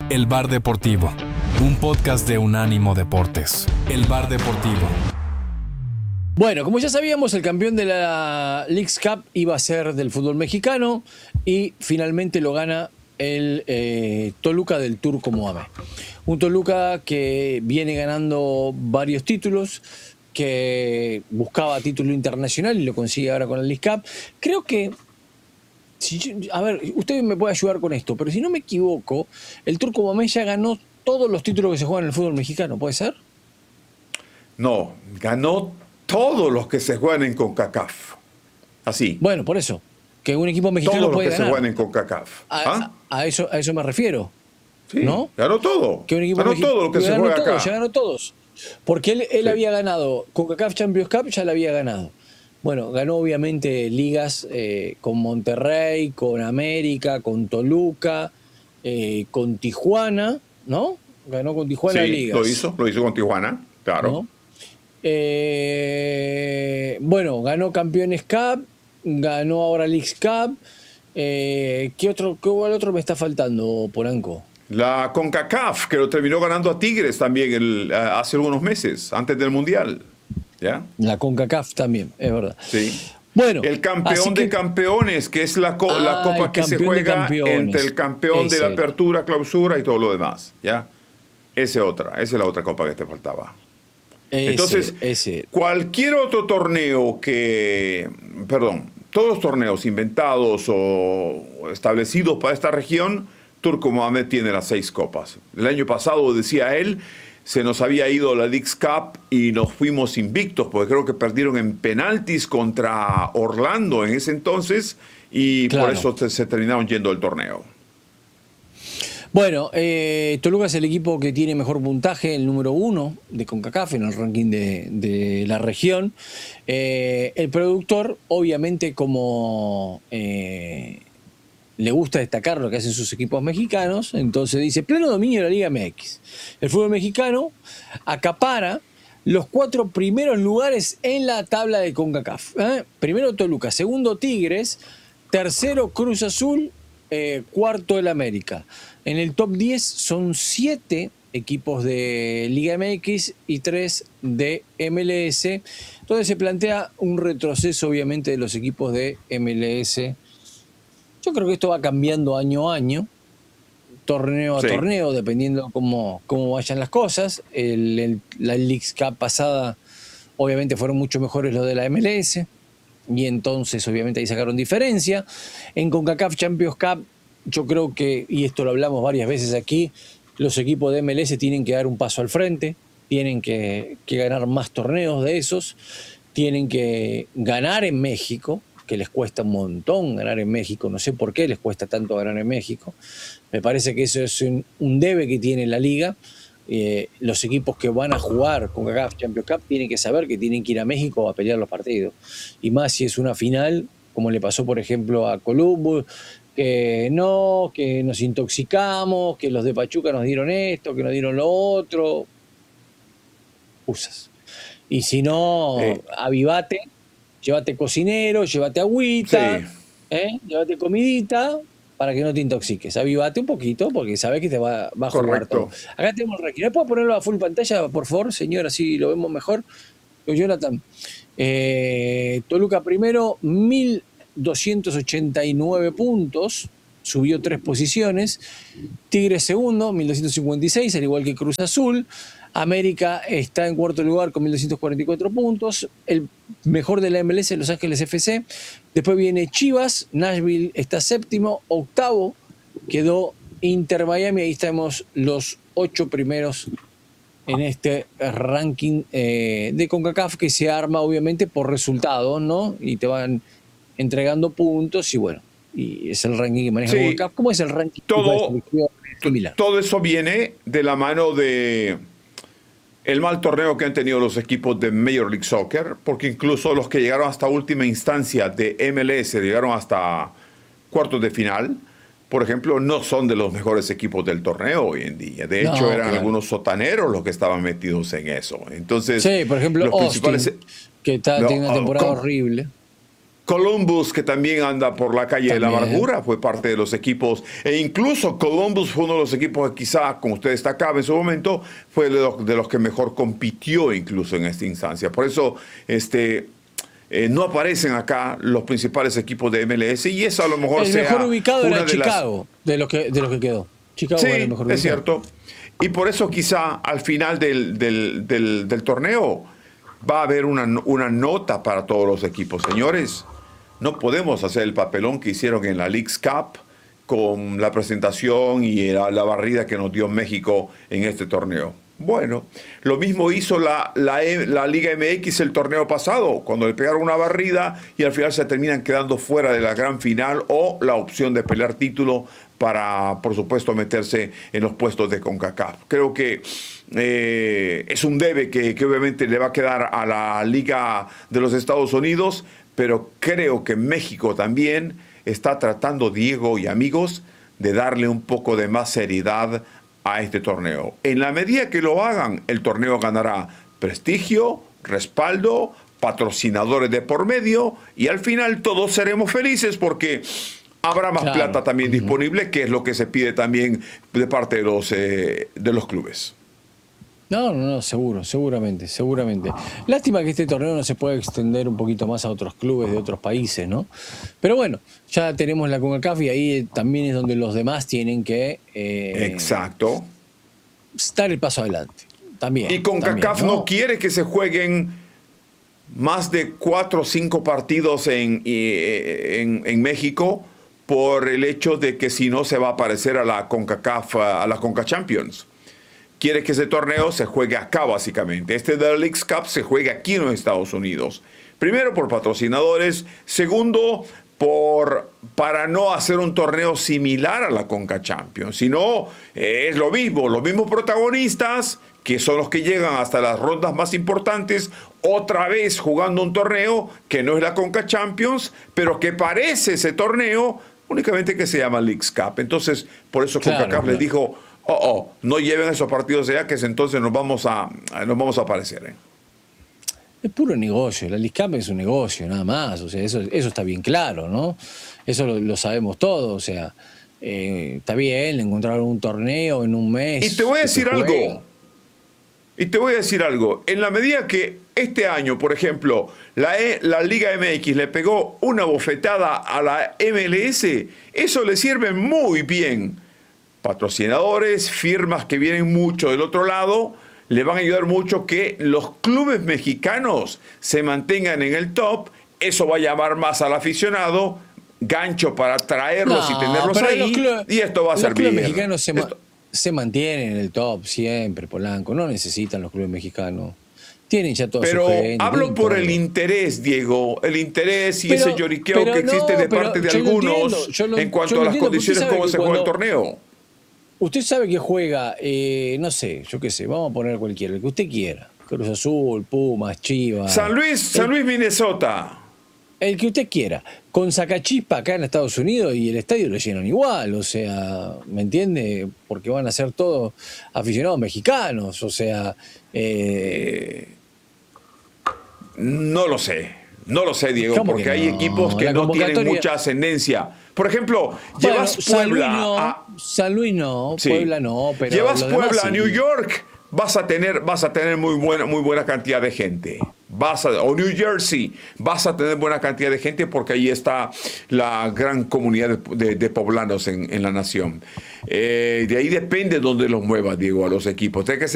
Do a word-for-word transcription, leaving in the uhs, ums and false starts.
El Bar Deportivo, un podcast de Unánimo Deportes. El Bar Deportivo. Bueno, como ya sabíamos, el campeón de la Leagues Cup iba a ser del fútbol mexicano y finalmente lo gana el eh, Toluca del Turco Mohamed. Un Toluca que viene ganando varios títulos, que buscaba título internacional y lo consigue ahora con la Leagues Cup. Creo que, si yo, a ver, usted me puede ayudar con esto, pero si no me equivoco, el Turco Mohamed ya ganó todos los títulos que se juegan en el fútbol mexicano, ¿puede ser? No, ganó todos los que se juegan en CONCACAF. Así. Bueno, por eso. Que un equipo mexicano todos los puede que ganar. se juegan en CONCACAF. A, ¿Ah? a, a, eso, a eso me refiero. Sí, ¿no? ganó todo. Que un equipo ganó mexicano, todo lo que se ganó juega todo, acá. Ya ganó todos. Porque él, él Sí. había ganado CONCACAF Champions Cup, ya la había ganado. Bueno, ganó obviamente ligas eh, con Monterrey, con América, con Toluca, eh, con Tijuana, ¿no? Ganó con Tijuana Sí, ligas. lo hizo, lo hizo con Tijuana, claro. ¿No? Eh, bueno, ganó Campeones Cup, ganó ahora Leagues Cup. Eh, ¿Qué otro, qué otro me está faltando, Polanco? La CONCACAF, que lo terminó ganando a Tigres también el, hace algunos meses, antes del Mundial. ¿Ya? La CONCACAF también, es verdad. Sí. Bueno, el campeón que, de campeones, que es la, co ah, la copa que se juega entre el campeón ese de la era. apertura, clausura y todo lo demás. ¿Ya? Esa otra, esa es la otra copa que te faltaba. Ese, Entonces, ese. cualquier otro torneo que, perdón, todos los torneos inventados o establecidos para esta región, Turco Mohamed tiene las seis copas. El año pasado, decía él, se nos había ido la Leagues Cup y nos fuimos invictos, porque creo que perdieron en penaltis contra Orlando en ese entonces y claro. por eso te, se terminaron yendo del torneo. Bueno, eh, Toluca es el equipo que tiene mejor puntaje, el número uno de CONCACAF en el ranking de, de la región. Eh, el productor, obviamente, como eh, le gusta destacar lo que hacen sus equipos mexicanos, entonces dice, pleno dominio de la Liga M X. El fútbol mexicano acapara los cuatro primeros lugares en la tabla de CONCACAF. ¿eh? Primero Toluca, segundo Tigres, tercero Cruz Azul, eh, cuarto el América. En el top diez son siete equipos de Liga M X y tres de M L S. Entonces se plantea un retroceso, obviamente, de los equipos de M L S. Yo creo que esto va cambiando año a año, torneo a sí. torneo, dependiendo cómo, cómo vayan las cosas. El, el, la Leagues Cup pasada, obviamente, fueron mucho mejores los de la M L S. Y entonces, obviamente, ahí sacaron diferencia. En CONCACAF Champions Cup, yo creo que, y esto lo hablamos varias veces aquí, los equipos de M L S tienen que dar un paso al frente, tienen que, que ganar más torneos de esos, tienen que ganar en México, que les cuesta un montón ganar en México, no sé por qué les cuesta tanto ganar en México. Me parece que eso es un, un debe que tiene la liga. Eh, los equipos que van a jugar con CONCACAF Champions Cup tienen que saber que tienen que ir a México a pelear los partidos. Y más si es una final, como le pasó, por ejemplo, a Columbus, que no, que nos intoxicamos, que los de Pachuca nos dieron esto, que nos dieron lo otro. Usas. Y si no, eh. avivate, llévate cocinero, llévate agüita, sí. ¿eh? Llévate comidita, para que no te intoxiques. Avivate un poquito, porque sabes que te va, va a jugar todo. Acá tenemos el ranking. ¿No puedo ponerlo a full pantalla, por favor, señor? Así lo vemos mejor. Jonathan. Eh, Toluca primero, mil doscientos ochenta y nueve puntos, subió tres posiciones. Tigres segundo, mil doscientos cincuenta y seis, al igual que Cruz Azul. América está en cuarto lugar con mil doscientos cuarenta y cuatro puntos. El mejor de la M L S, Los Ángeles F C. Después viene Chivas, Nashville está séptimo. Octavo quedó Inter Miami. Ahí estamos los ocho primeros en este ranking eh, de CONCACAF, que se arma obviamente por resultados, ¿no? Y te van entregando puntos y bueno, y es el ranking que maneja sí, CONCACAF. ¿Cómo es el ranking? Todo, todo eso viene de la mano de el mal torneo que han tenido los equipos de Major League Soccer, porque incluso los que llegaron hasta última instancia de M L S, llegaron hasta cuartos de final, por ejemplo, no son de los mejores equipos del torneo hoy en día. De hecho, no, eran claro. algunos sotaneros los que estaban metidos en eso. Entonces, sí, por ejemplo, los Austin, principales... que está, no, tiene una temporada ¿cómo? horrible. Columbus, que también anda por la calle También. de la amargura, fue parte de los equipos. E incluso Columbus fue uno de los equipos que quizá, como usted destacaba en su momento, fue de los, de los que mejor compitió incluso en esta instancia. Por eso este, eh, no aparecen acá los principales equipos de M L S y eso a lo mejor El sea mejor ubicado una era de las- Chicago, de los que, de los que quedó. Chicago Sí, era el mejor es ubicado. cierto. Y por eso quizá al final del, del, del, del torneo va a haber una, una nota para todos los equipos. Señores, no podemos hacer el papelón que hicieron en la Leagues Cup con la presentación y la, la barrida que nos dio México en este torneo. Bueno, lo mismo hizo la, la, la Liga M X el torneo pasado, cuando le pegaron una barrida y al final se terminan quedando fuera de la gran final o la opción de pelear título para, por supuesto, meterse en los puestos de CONCACAF. Creo que eh, es un debe que, que obviamente le va a quedar a la Liga de los Estados Unidos, pero creo que México también está tratando, Diego y amigos, de darle un poco de más seriedad a este torneo. En la medida que lo hagan, el torneo ganará prestigio, respaldo, patrocinadores de por medio y al final todos seremos felices porque habrá más Claro. plata también disponible, que es lo que se pide también de parte de los, eh, de los clubes. No, no, no, seguro, seguramente, seguramente. Lástima que este torneo no se pueda extender un poquito más a otros clubes de otros países, ¿no? Pero bueno, ya tenemos la CONCACAF y ahí también es donde los demás tienen que eh, Exacto. dar el paso adelante. También. Y CONCACAF también, no quiere que se jueguen más de cuatro o cinco partidos en, en, en México por el hecho de que si no se va a parecer a la CONCACAF, a la CONCA Champions. Quiere que ese torneo se juegue acá básicamente. Este de la Leagues Cup se juega aquí en los Estados Unidos. Primero por patrocinadores, segundo por para no hacer un torneo similar a la CONCA Champions, sino eh, es lo mismo, los mismos protagonistas que son los que llegan hasta las rondas más importantes, otra vez jugando un torneo que no es la CONCA Champions, pero que parece ese torneo, únicamente que se llama Leagues Cup. Entonces, por eso Claro, CONCACAF claro. les dijo, oh, oh, no lleven esos partidos allá, que entonces nos vamos a, nos vamos a aparecer. ¿eh? Es puro negocio, la Leagues Cup es un negocio, nada más, o sea, eso, eso está bien claro, ¿no? Eso lo, lo sabemos todos, o sea, eh, está bien encontrar un torneo en un mes. Y te voy a que se decir juegue. algo, y te voy a decir algo, en la medida que este año, por ejemplo, la, E- la Liga M X le pegó una bofetada a la M L S, eso le sirve muy bien. Patrocinadores, firmas que vienen mucho del otro lado, le van a ayudar mucho que los clubes mexicanos se mantengan en el top. Eso va a llamar más al aficionado, gancho para traerlos No, y tenerlos pero ahí, los clubes- y esto va a los servir. clubes mexicanos se, ma- Esto- se mantienen en el top siempre, Polanco, no necesitan los clubes mexicanos. Tienen ya todo Pero su gente, hablo tienen por todo. el interés, Diego, el interés y Pero- ese lloriqueo pero que existe no, de pero parte de yo lo algunos entiendo, yo lo- en cuanto yo a lo las entiendo, porque condiciones usted sabe cómo que se juega el cuando- torneo. Usted sabe que juega, eh, no sé, yo qué sé, vamos a poner cualquiera, el que usted quiera. Cruz Azul, Pumas, Chivas. San Luis, San el, Luis, Minnesota. el que usted quiera. Con Sacachispa acá en Estados Unidos y el estadio lo llenan igual, o sea, ¿me entiende? Porque van a ser todos aficionados mexicanos, o sea, eh, No lo sé, no lo sé, Diego, ¿Cómo porque que hay no? equipos que La no tienen convocatoria- mucha ascendencia. Por ejemplo, bueno, llevas San Luis Puebla no, a, San Luis no, sí. Puebla no, pero llevas los demás Puebla a sí. New York, vas a tener, vas a tener muy buena, muy buena cantidad de gente. Vas a, o New Jersey, vas a tener buena cantidad de gente porque ahí está la gran comunidad de, de- de poblanos en, en la nación. Eh, de ahí depende dónde los muevas, Diego, a los equipos. Tiene que ser